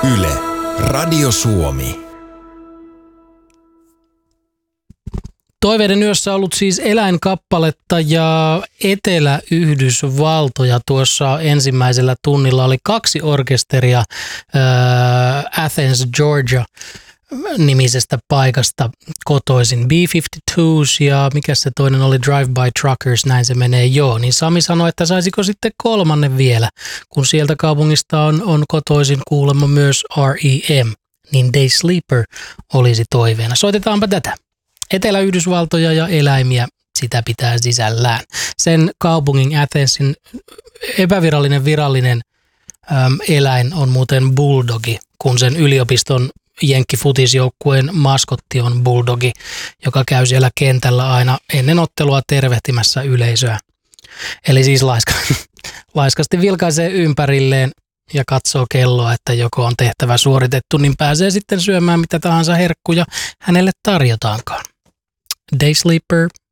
Yle, Radio Suomi. Toiveiden yössä on ollut siis eläinkappaletta ja Etelä-Yhdysvaltoja. Tuossa ensimmäisellä tunnilla oli 2 orkesteria Athens, Georgia nimisestä paikasta kotoisin. B-52s ja mikä se toinen oli, Drive-by Truckers, näin se menee joo. Niin Sami sanoi, että saisiko sitten 3. vielä, kun sieltä kaupungista on kotoisin kuulemma myös R.E.M. Niin Day Sleeper olisi toiveena. Soitetaanpa tätä. Etelä-Yhdysvaltoja ja eläimiä sitä pitää sisällään. Sen kaupungin Athensin virallinen eläin on muuten bulldogi, kun sen yliopiston jenkkifutisjoukkueen maskotti on bulldogi, joka käy siellä kentällä aina ennen ottelua tervehtimässä yleisöä. Eli siis laiskasti vilkaisee ympärilleen ja katsoo kelloa, että joko on tehtävä suoritettu, niin pääsee sitten syömään mitä tahansa herkkuja hänelle tarjotaankaan. Day Sleeper